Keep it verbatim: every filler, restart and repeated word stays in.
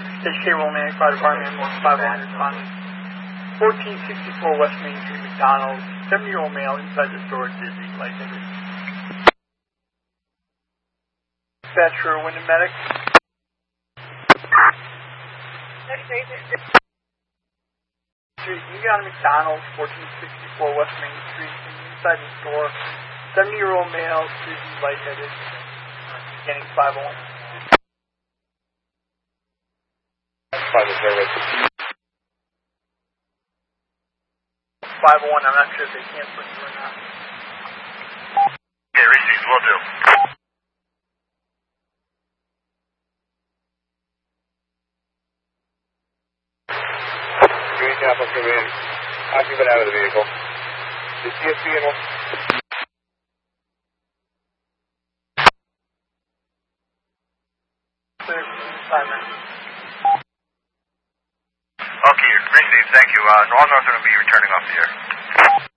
H K Romantic Fire Department, one five one responding. fourteen sixty-four West Main Street, McDonald's. seventy-year-old male inside the store, dizzy, lightheaded. Dispatcher, Wyndham Medic. Street, you got a McDonald's, fourteen sixty-four West Main Street, inside the store. seventy-year-old male, dizzy, lightheaded. Getting five oh one. five oh service. five oh one, I'm not sure if they can't put you or not. Okay, received, will do. Green Chapel, come in. Occupant out of the vehicle. The C S V in one. Five minutes. Okay, received, thank you. Uh, North North going to be returning off the air.